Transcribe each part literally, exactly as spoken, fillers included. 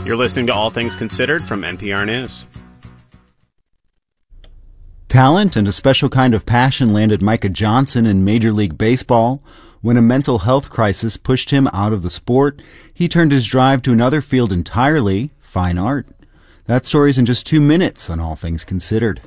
You're listening to All Things Considered from N P R News. Talent and a special kind of passion landed Micah Johnson in Major League Baseball. When a mental health crisis pushed him out of the sport, he turned his drive to another field entirely, fine art. That story's in just two minutes on All Things Considered.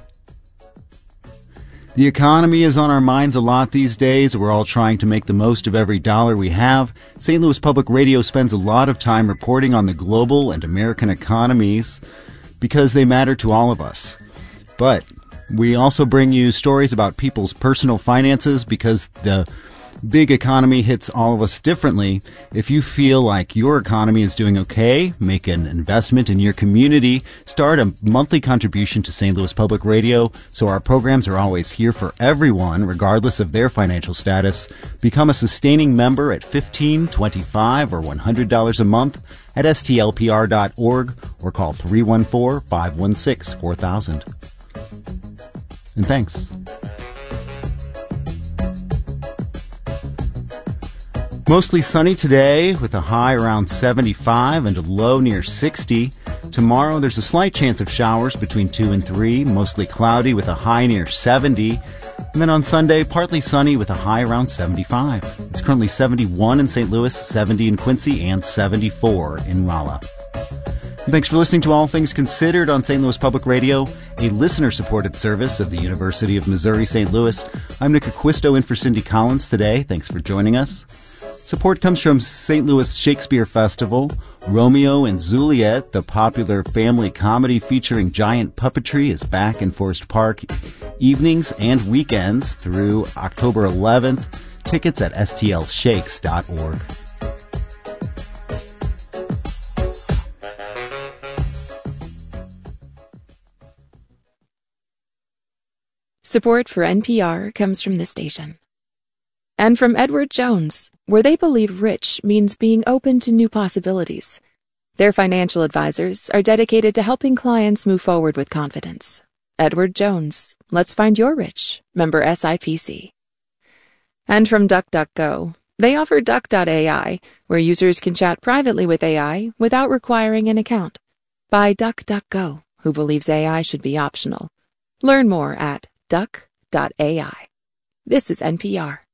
The economy is on our minds a lot these days. We're all trying to make the most of every dollar we have. Saint Louis Public Radio spends a lot of time reporting on the global and American economies because they matter to all of us. But we also bring you stories about people's personal finances because the big economy hits all of us differently. If you feel like your economy is doing okay, make an investment in your community. Start a monthly contribution to Saint Louis Public Radio so our programs are always here for everyone, regardless of their financial status. Become a sustaining member at fifteen dollars, twenty-five dollars, or one hundred dollars a month at S T L P R dot org or call three one four, five one six, four thousand. And thanks. Mostly sunny today with a high around seventy-five and a low near sixty. Tomorrow there's a slight chance of showers between two and three, mostly cloudy with a high near seventy. And then on Sunday, partly sunny with a high around seventy-five. It's currently seventy-one in Saint Louis, seventy in Quincy, and seventy-four in Rolla. And thanks for listening to All Things Considered on Saint Louis Public Radio, a listener-supported service of the University of Missouri-Saint Louis. I'm Nick Acquisto in for Cindy Collins today. Thanks for joining us. Support comes from Saint Louis Shakespeare Festival, Romeo and Juliet, the popular family comedy featuring giant puppetry, is back in Forest Park evenings and weekends through October eleventh. Tickets at S T L shakes dot org. Support for N P R comes from this station. And from Edward Jones, where they believe rich means being open to new possibilities. Their financial advisors are dedicated to helping clients move forward with confidence. Edward Jones, let's find your rich. Member S I P C. And from DuckDuckGo, they offer Duck dot A I, where users can chat privately with A I without requiring an account. By DuckDuckGo, who believes A I should be optional. Learn more at Duck dot A I. This is N P R.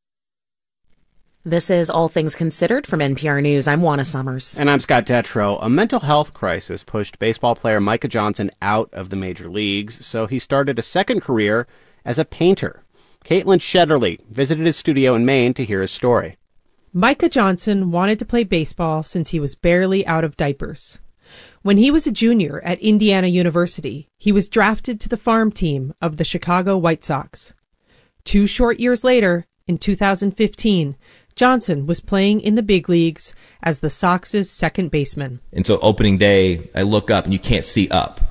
This is All Things Considered from N P R News. I'm Juana Summers. And I'm Scott Detrow. A mental health crisis pushed baseball player Micah Johnson out of the major leagues, so he started a second career as a painter. Caitlin Shetterly visited his studio in Maine to hear his story. Micah Johnson wanted to play baseball since he was barely out of diapers. When he was a junior at Indiana University, he was drafted to the farm team of the Chicago White Sox. Two short years later, in two thousand fifteen, Johnson was playing in the big leagues as the Sox's second baseman. And so opening day, I look up and you can't see up.